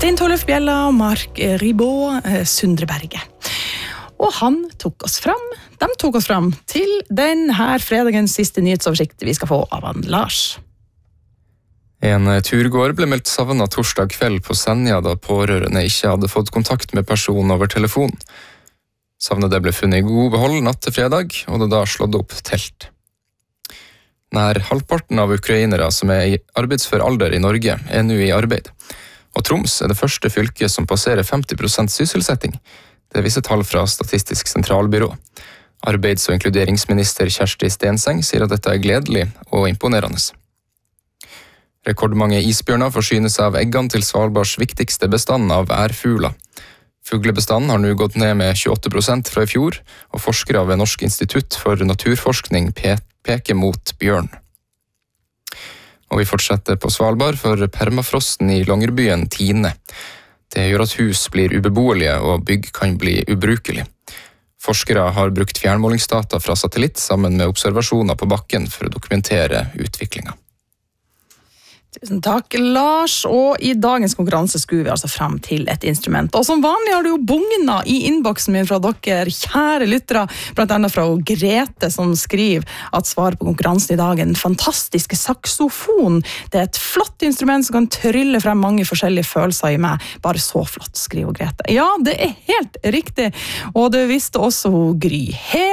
Stein Torleif Bjella og Mark Ribot, Sundreberget. Og de tok oss fram til denne fredagens siste nyhetsoversikt vi skal få av han Lars. En turgåer ble meldt savnet torsdag kveld på Senja da pårørende ikke hadde fått kontakt med personen over telefon. Savnede ble funnet i god behold natt til fredag, og det da slått opp telt. Nær halvparten av ukrainere som er i arbeidsfør alder i Norge er nå i arbeid. Og Troms er det første fylket som passerer 50% sysselsetting. Det viser tall fra Statistisk sentralbyrå. Arbeids- og inkluderingsminister Kjersti Stenseng sier at dette er gledelig og imponerende. Rekordmange isbjørner forsyner seg av eggene til Svalbards viktigste bestand av ærfugler. Fuglebestanden har nå gått ned med 28% fra i fjor, og forskere ved Norsk institutt for naturforskning peker mot bjørn. Og vi fortsetter på Svalbard, for permafrosten i Longyearbyen tiner. Det gjør at hus blir ubeboelige og bygg kan bli ubrukelig. Forskere har brukt fjernmålingsdata fra satellitt sammen med observasjoner på bakken for å dokumentere utviklingen. Tusen takk, Lars. Og i dagens konkurranse skulle vi altså frem til et instrument. Og som vanlig har det jo bugna i innboksen min fra dere, kjære lyttere, blant annet fra Grete, som skriver at svaret på konkurransen i dag er den fantastiske saksofon. Det er et flott instrument som kan trylle frem mange forskjellige følelser i meg. Bare så flott, skriver Grete. Ja, det er helt riktig. Og det visste også Gry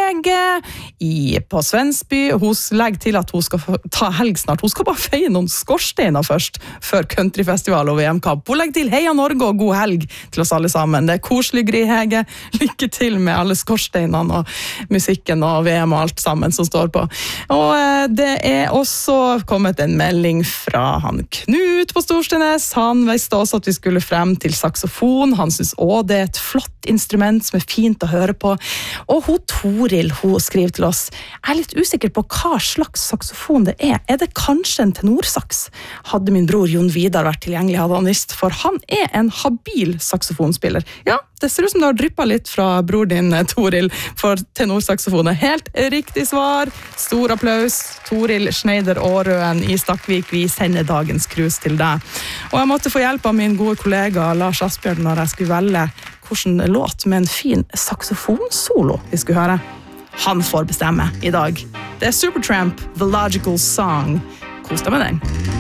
Hege på Svensby. Hun legger til at hun skal ta helg snart. Hun skal bare feie noen skorsteiner først, før countryfestival og VM-kamp. Hun legger til heia Norge og god helg til oss alle sammen. Det er koselig, Gry Hege. Lykke til med alle skorsteinene og musikken og VM og alt sammen som står på. Og det er også kommet en melding fra han Knut på Storstenes. Han visste også at vi skulle frem til saksofon. Han synes også det er et flott instrument som er fint å høre på. Og hun Toril, hun skriver til oss, jeg er litt usikker på hva slags saksofon det er. Er det kanskje en tenorsaks? Hadde min bror Jon Vidar vært tilgjengelig, hadde han visst, for han er en habil saksofonspiller. Ja, det ser ut som det har dryppet litt fra bror din, Toril, for tenorsaksofonen. Helt riktig svar. Stor applaus. Toril Schneider Aarøen i Stakkvik, vi sender dagens krus til deg. Og jeg måtte få hjelp av min gode kollega Lars Asbjørn når jeg skulle velge hvordan låt med en fin saksofonsolo vi skulle høre. Han får bestemme i dag. Det er Supertramp, The Logical Song. Kos deg med den.